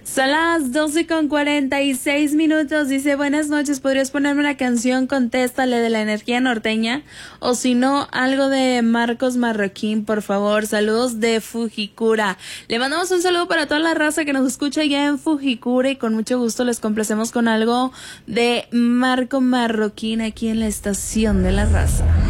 Son las 12:46. Dice, buenas noches, ¿podrías ponerme una canción? Contéstale, de la energía norteña. O si no, algo de Marcos Marroquín, por favor. Saludos de Fujikura. Le mandamos un saludo para toda la raza que nos escucha allá en Fujikura. Y con mucho gusto les complacemos con algo de Marco Marroquín aquí en la estación de la raza.